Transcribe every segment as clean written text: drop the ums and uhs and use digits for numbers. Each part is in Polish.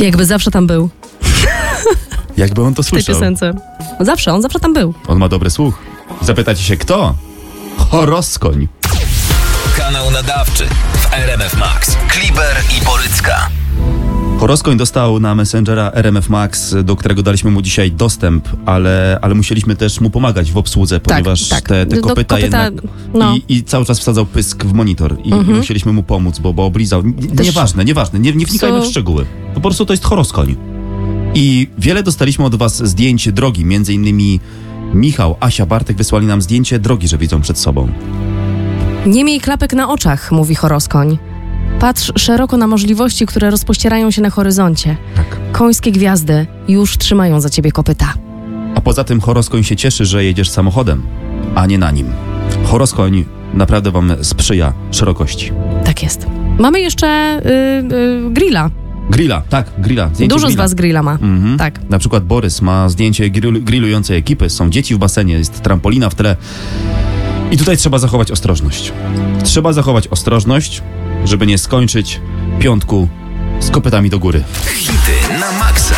Jakby zawsze tam był. Jakby on to W tej słyszał. piosence. On zawsze tam był. On ma dobry słuch. Zapytacie się kto? Horoskoń. Kanał nadawczy w RMF Max. Kliber i Borycka. Horoskoń dostał na Messengera RMF Max, do którego daliśmy mu dzisiaj dostęp, ale musieliśmy też mu pomagać w obsłudze, ponieważ tak. te kopyta jednak... no. I cały czas wsadzał pysk w monitor i musieliśmy mu pomóc, bo oblizał. Nieważne, nie wnikajmy w szczegóły. Po prostu to jest horoskoń. I wiele dostaliśmy od was zdjęć drogi, między innymi Michał, Asia, Bartek wysłali nam zdjęcie drogi, że widzą przed sobą. Nie miej klapek na oczach, mówi horoskoń. Patrz szeroko na możliwości, które rozpościerają się na horyzoncie. Tak. Końskie gwiazdy już trzymają za ciebie kopyta. A poza tym horoskoń się cieszy, że jedziesz samochodem, a nie na nim. Horoskoń naprawdę wam sprzyja szerokości. Tak jest. Mamy jeszcze grilla. Grilla, tak, grilla. Zdjęcie Dużo grilla. z was grilla ma. Tak. Na przykład Borys ma zdjęcie grillującej ekipy, są dzieci w basenie, jest trampolina w tle. I tutaj trzeba zachować ostrożność. Trzeba zachować ostrożność, żeby nie skończyć piątku z kopytami do góry. Hity na maksa.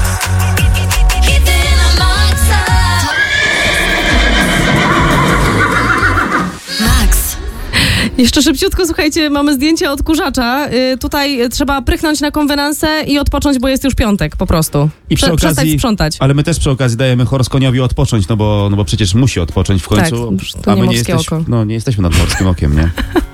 Jeszcze szybciutko, słuchajcie, mamy zdjęcie odkurzacza. Tutaj trzeba prychnąć na konwenansę i odpocząć, bo jest już piątek po prostu. I przy Przestać okazji, sprzątać. ale my też przy okazji dajemy horoskoniowi odpocząć, no bo przecież musi odpocząć w końcu. Tak, to a my nie morskie oko. nie jesteśmy nad morskim okiem, nie?